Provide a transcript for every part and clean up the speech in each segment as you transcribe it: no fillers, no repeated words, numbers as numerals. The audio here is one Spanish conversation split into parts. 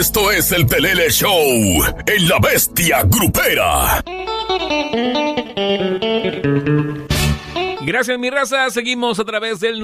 Esto es el Pelele Show en La Bestia Grupera. Gracias, mi raza. Seguimos a través del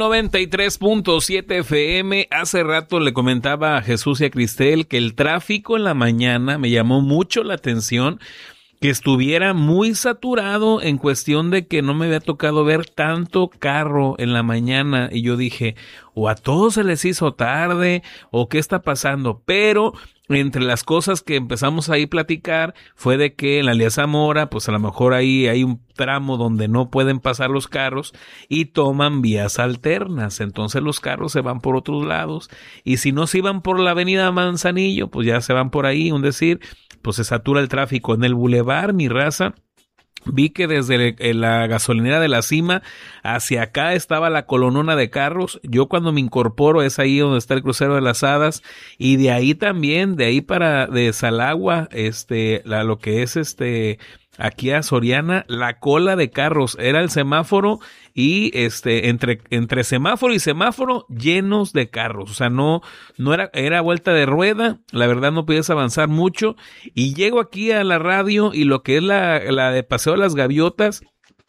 93.7 FM. Hace rato le comentaba a Jesús y a Cristel que el tráfico en la mañana me llamó mucho la atención, que estuviera muy saturado en cuestión de que no me había tocado ver tanto carro en la mañana. Y yo dije, o a todos se les hizo tarde, o qué está pasando. Pero entre las cosas que empezamos ahí a platicar fue de que en la Elías Zamora, pues a lo mejor ahí hay un tramo donde no pueden pasar los carros y toman vías alternas. Entonces los carros se van por otros lados. Y si no se iban por la avenida Manzanillo, pues ya se van por ahí, un decir, pues se satura el tráfico. En el bulevar, mi raza, vi que desde la gasolinera de La Cima hacia acá estaba la colonona de carros. Yo cuando me incorporo es ahí donde está el crucero de las Hadas, y de ahí también, de ahí para de Salagua, lo que es aquí a Soriana, la cola de carros, era el semáforo y entre semáforo y semáforo llenos de carros. O sea, no era vuelta de rueda, la verdad no podías avanzar mucho. Y llego aquí a la radio y lo que es la de Paseo de las Gaviotas,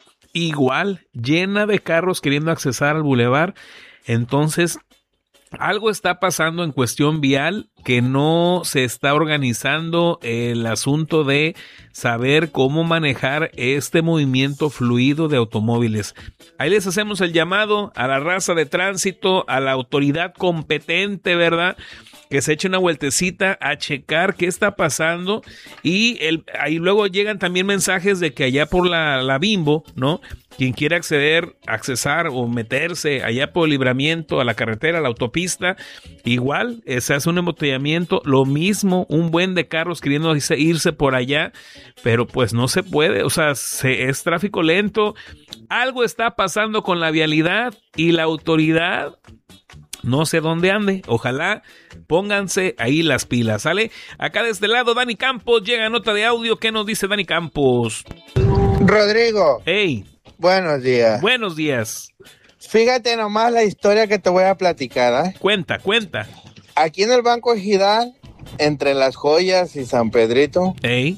igual, llena de carros queriendo accesar al bulevar. Entonces, algo está pasando en cuestión vial, que no se está organizando el asunto de saber cómo manejar este movimiento fluido de automóviles. Ahí les hacemos el llamado a la raza de tránsito, a la autoridad competente, ¿verdad?, que se eche una vueltecita a checar qué está pasando. Y ahí luego llegan también mensajes de que allá por la Bimbo, ¿no?, quien quiera accesar o meterse allá por el Libramiento, a la carretera, a la autopista, igual se hace un embotellamiento. Lo mismo, un buen de carros queriendo irse por allá, pero pues no se puede. O sea, es tráfico lento. Algo está pasando con la vialidad y la autoridad no sé dónde ande. Ojalá pónganse ahí las pilas, ¿sale? Acá de este lado, Dani Campos, llega nota de audio. ¿Qué nos dice Dani Campos? Rodrigo. Hey. Buenos días. Buenos días. Fíjate nomás la historia que te voy a platicar, ¿eh? Cuenta. Aquí en el Banco Ejidal, entre Las Joyas y San Pedrito, hey,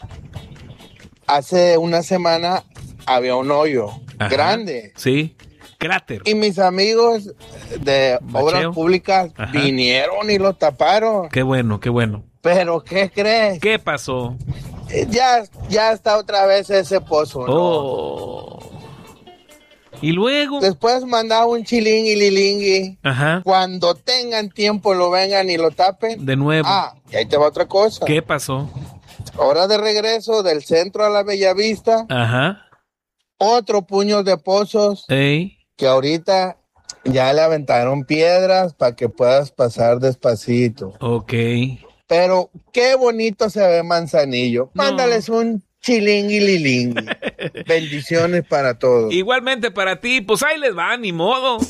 hace una semana había un hoyo. Ajá, grande. Sí, cráter. Y mis amigos de Obras Públicas, ajá, vinieron y lo taparon. Qué bueno. Pero, ¿qué crees? ¿Qué pasó? Ya está otra vez ese pozo, ¿no? Oh. Y luego después mandaba un chilingui lilingui. Ajá. Cuando tengan tiempo lo vengan y lo tapen de nuevo. Y ahí te va otra cosa. ¿Qué pasó? Ahora de regreso del centro a la Bellavista. Ajá. Otro puño de pozos. Ey. Que ahorita ya le aventaron piedras para que puedas pasar despacito. Ok. Pero qué bonito se ve Manzanillo. No. Mándales un chilingui lilingui. Bendiciones para todos. Igualmente para ti, pues ahí les va, ni modo.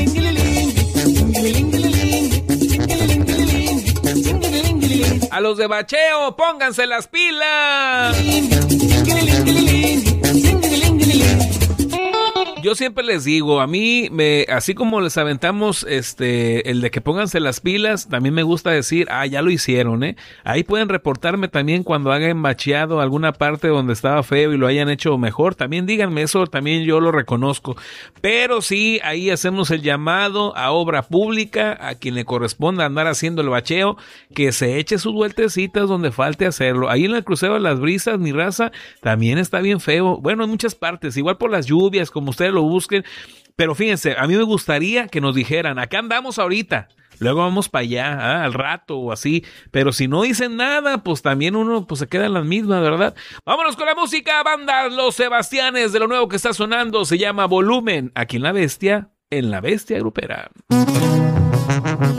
A los de bacheo, pónganse las pilas. Yo siempre les digo, a mí, así como les aventamos el de que pónganse las pilas, también me gusta decir, ya lo hicieron, Ahí pueden reportarme también cuando hagan bacheado alguna parte donde estaba feo y lo hayan hecho mejor. También díganme eso, también yo lo reconozco. Pero sí, ahí hacemos el llamado a obra pública, a quien le corresponda andar haciendo el bacheo, que se eche sus vueltecitas donde falte hacerlo. Ahí en el crucero de las Brisas, mi raza, también está bien feo. Bueno, en muchas partes, igual por las lluvias, como ustedes lo busquen, pero fíjense, a mí me gustaría que nos dijeran, acá andamos ahorita, luego vamos para allá, al rato o así, pero si no dicen nada, pues también uno pues se queda en las mismas, ¿verdad? Vámonos con la música, banda Los Sebastianes, de lo nuevo que está sonando, se llama Volumen, aquí en La Bestia Grupera.